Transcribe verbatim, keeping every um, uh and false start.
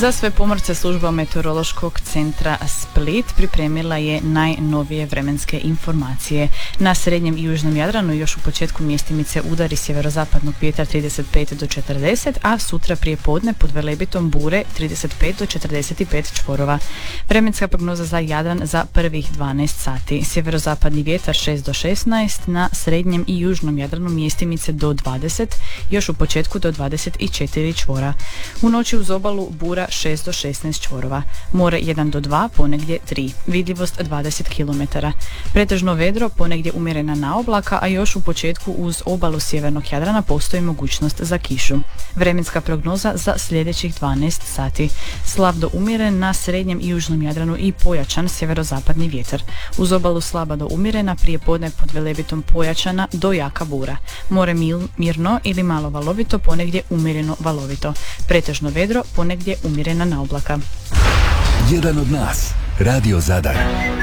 Za sve pomorce služba Meteorološkog centra Split pripremila je najnovije vremenske informacije. Na srednjem i južnom Jadranu još u početku mjestimice udari sjeverozapadnog vjetra trideset pet do četrdeset, a sutra prije podne pod Velebitom bure trideset pet do četrdeset pet čvorova. Vremenska prognoza za Jadran za prvih dvanaest sati. Sjeverozapadni vjetar šest do šesnaest, na srednjem i južnom Jadranu mjestimice do dvadeset, još u početku do dvadeset četiri čvora. U noći uz obalu bura šest do šesnaest čvorova. More jedan do dva, ponegdje tri. Vidljivost dvadeset kilometara. Pretežno vedro, ponegdje umjerena naoblaka, a još u početku uz obalu sjevernog Jadrana postoji mogućnost za kišu. Vremenska prognoza za sljedećih dvanaest sati. Slab do umjeren na srednjem i južnom Jadranu i pojačan sjeverozapadni vjetar. Uz obalu slaba do umjerena, prije podne pod Velebitom pojačana do jaka bura. More mil, mirno ili malo valovito, ponegdje umjereno valovito. Pretežno vedro, ponegdje umjerena naoblaka. Jedan od nas, Radio Zadar.